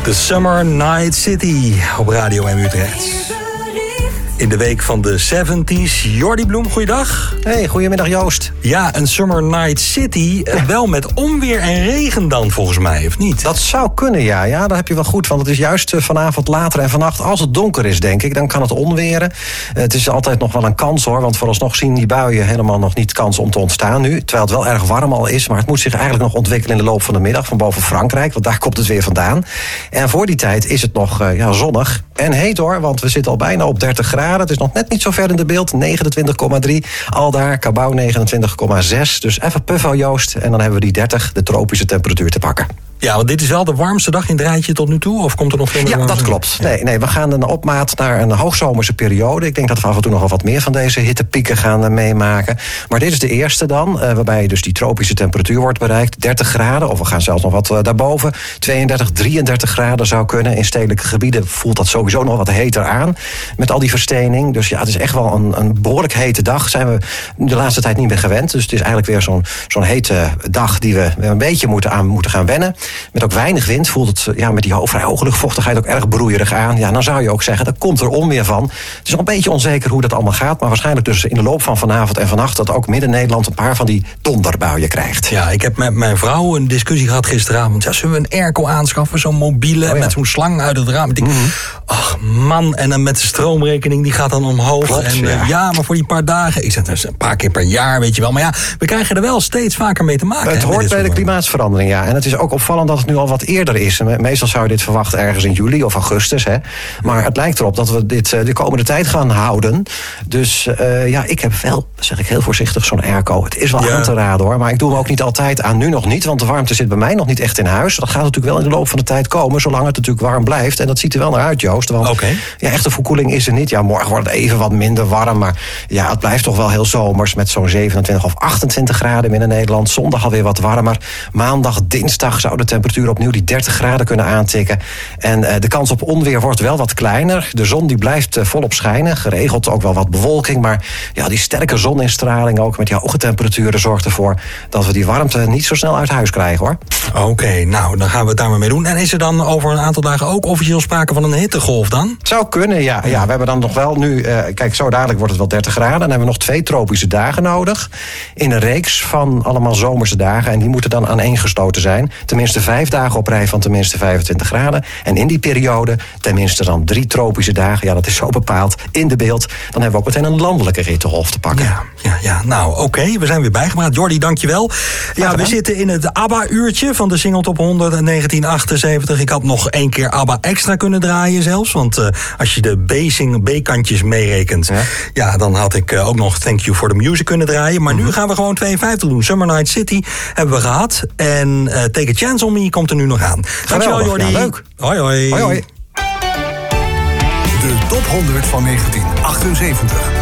The Summer Night City op Radio M Utrecht. In de week van de 70s. Jordi Bloem, goeiedag. Hey, goedemiddag Joost. Ja, een Summer Night City. Wel met onweer en regen dan, volgens mij, of niet? Dat zou kunnen, ja. Ja, dat heb je wel goed. Want het is juist vanavond later en vannacht, als het donker is, denk ik, dan kan het onweren. Het is altijd nog wel een kans, hoor. Want vooralsnog zien die buien helemaal nog niet kans om te ontstaan nu. Terwijl het wel erg warm al is. Maar het moet zich eigenlijk nog ontwikkelen in de loop van de middag van boven Frankrijk. Want daar komt het weer vandaan. En voor die tijd is het nog zonnig en heet, hoor. Want we zitten al bijna op 30 graden. Het is nog net niet zo ver in de beeld. 29,3. Aldaar, Cabau 29,6. Dus even puffen, Joost. En dan hebben we die 30, de tropische temperatuur, te pakken. Ja, want dit is wel de warmste dag in het rijtje tot nu toe? Of komt er nog veel meer? Ja, dat klopt. Nee, we gaan een opmaat naar een hoogzomerse periode. Ik denk dat we af en toe nog wel wat meer van deze hittepieken gaan meemaken. Maar dit is de eerste dan, waarbij dus die tropische temperatuur wordt bereikt. 30 graden, of we gaan zelfs nog wat daarboven. 32, 33 graden zou kunnen. In stedelijke gebieden voelt dat sowieso nog wat heter aan. Met al die verstening. Dus ja, het is echt wel een behoorlijk hete dag. Zijn we de laatste tijd niet meer gewend. Dus het is eigenlijk weer zo'n hete dag die we een beetje moeten gaan wennen. Met ook weinig wind voelt het met die vrij hoge luchtvochtigheid ook erg broeierig aan. Ja, dan zou je ook zeggen, daar komt er onweer van. Het is nog een beetje onzeker hoe dat allemaal gaat. Maar waarschijnlijk dus in de loop van vanavond en vannacht dat ook Midden-Nederland een paar van die donderbuien krijgt. Ja, ik heb met mijn vrouw een discussie gehad gisteravond. Ja, zullen we een airco aanschaffen, zo'n mobiele, met zo'n slang uit het raam? Ik denk, ach man, en dan met de stroomrekening, die gaat dan omhoog. Klopt, en maar voor die paar dagen, ik zeg dus een paar keer per jaar, weet je wel. Maar ja, we krijgen er wel steeds vaker mee te maken. Het hoort bij de klimaatsverandering, ja. En het is ook opvallend dat het nu al wat eerder is. Meestal zou je dit verwachten ergens in juli of augustus. Hè. Maar het lijkt erop dat we dit de komende tijd gaan houden. Dus ik heb wel, zeg ik heel voorzichtig, zo'n airco. Het is wel aan te raden, hoor. Maar ik doe hem ook niet altijd aan. Nu nog niet, want de warmte zit bij mij nog niet echt in huis. Dat gaat natuurlijk wel in de loop van de tijd komen, zolang het natuurlijk warm blijft. En dat ziet er wel naar uit, Joost. Want echte verkoeling is er niet. Ja, morgen wordt het even wat minder warm. Maar ja, het blijft toch wel heel zomers met zo'n 27 of 28 graden in Nederland. Zondag alweer wat warmer. Maandag, dinsdag zou de temperatuur opnieuw die 30 graden kunnen aantikken. En de kans op onweer wordt wel wat kleiner. De zon die blijft volop schijnen. Geregeld ook wel wat bewolking. Maar ja, die sterke zoninstraling ook met die hoge temperaturen zorgt ervoor dat we die warmte niet zo snel uit huis krijgen, hoor. Oké, nou, dan gaan we het daar maar mee doen. En is er dan over een aantal dagen ook officieel sprake van een hittegolf dan? Het zou kunnen, ja. Ja, we hebben dan nog wel nu, kijk, zo dadelijk wordt het wel 30 graden. Dan hebben we nog 2 tropische dagen nodig. In een reeks van allemaal zomerse dagen. En die moeten dan aaneengesloten zijn. Tenminste 5 dagen op rij van tenminste 25 graden. En in die periode tenminste dan 3 tropische dagen. Ja, dat is zo bepaald in de beeld. Dan hebben we ook meteen een landelijke hittegolf te pakken. Ja. Nou, oké, we zijn weer bijgepraat. Jordi, dankjewel. Ja, we zitten in het ABBA-uurtje van de Single Top 100 in 1978. Ik had nog 1 keer ABBA extra kunnen draaien zelfs. Want als je de B-kantjes meerekent, dan had ik ook nog Thank You for the Music kunnen draaien. Maar nu gaan we gewoon 52 doen. Summer Night City hebben we gehad. En Take a Chance on Me komt er nu nog aan. Dankjewel, Jordi. Ja, leuk. Hoi, hoi. Hoi, hoi. De Top 100 van 1978.